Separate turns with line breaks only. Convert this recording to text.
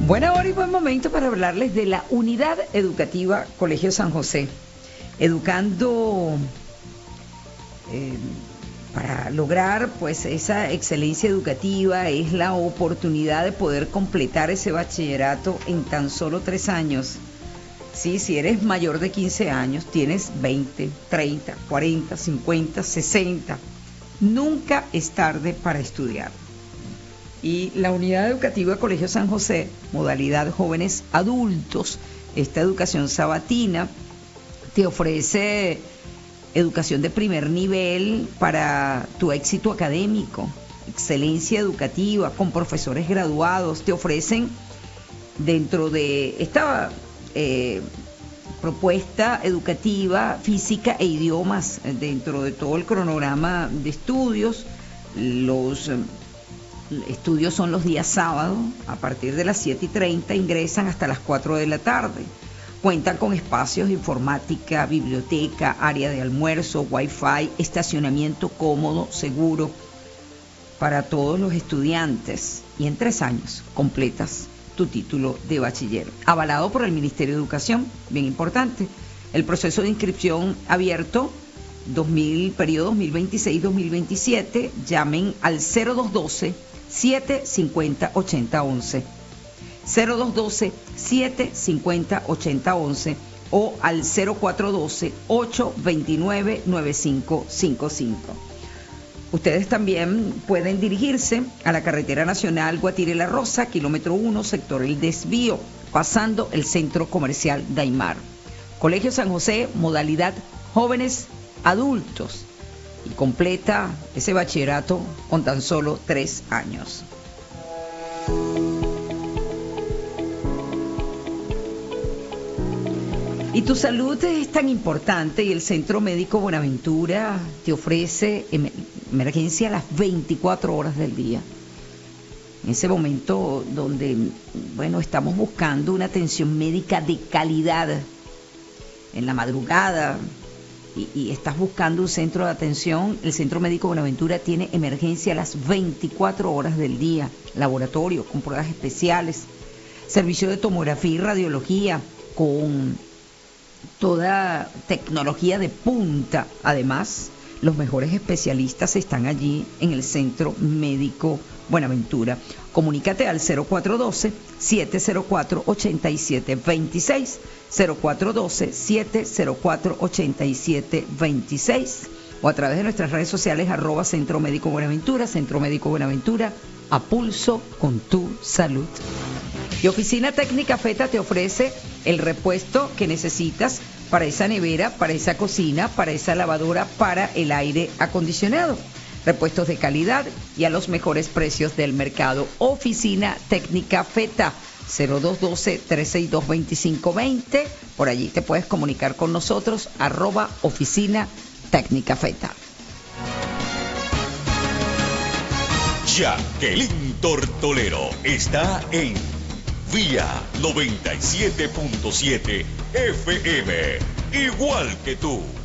Buena hora y buen momento para hablarles de la Unidad Educativa Colegio San José. Educando para lograr pues esa excelencia educativa es la oportunidad de poder completar ese bachillerato en tan solo 3 años. Sí, si eres mayor de 15 años, tienes 20, 30, 40, 50, 60. Nunca es tarde para estudiar. Y la Unidad Educativa Colegio San José, modalidad jóvenes adultos, esta educación sabatina, te ofrece educación de primer nivel para tu éxito académico, excelencia educativa, con profesores graduados. Te ofrecen dentro de esta propuesta educativa, física e idiomas, dentro de todo el cronograma de estudios. Los estudios son los días sábados, a partir de las 7:30 ingresan hasta las 4 de la tarde. Cuentan con espacios de informática, biblioteca, área de almuerzo, wifi, estacionamiento cómodo, seguro para todos los estudiantes. Y en 3 años completas tu título de bachiller, avalado por el Ministerio de Educación, bien importante. El proceso de inscripción abierto, periodo 2026-2027, llamen al 0212-750-8011, 0212-750-8011 o al 0412-829-9555. Ustedes también pueden dirigirse a la carretera nacional Guatire-La Rosa, kilómetro 1, sector El Desvío, pasando el centro comercial Daimar. Colegio San José, modalidad jóvenes adultos, y completa ese bachillerato con tan solo 3 años. Y tu salud es tan importante y el Centro Médico Buenaventura te ofrece emergencia a las 24 horas del día. En ese momento donde, estamos buscando una atención médica de calidad en la madrugada y estás buscando un centro de atención, el Centro Médico Buenaventura tiene emergencia a las 24 horas del día, laboratorio con pruebas especiales, servicio de tomografía y radiología con toda tecnología de punta. Además, los mejores especialistas están allí en el Centro Médico Buenaventura. Comunícate al 0412-704-8726, 0412-704-8726 o a través de nuestras redes sociales @Centro Médico Buenaventura, Centro Médico Buenaventura, a pulso con tu salud. Y Oficina Técnica Feta te ofrece el repuesto que necesitas para esa nevera, para esa cocina, para esa lavadora, para el aire acondicionado. Repuestos de calidad y a los mejores precios del mercado. Oficina Técnica Feta, 0212-362-2520. Por allí te puedes comunicar con nosotros, @Oficina Técnica Feta.
Jacqueline Tortolero está en Vía 97.7 FM, igual que tú.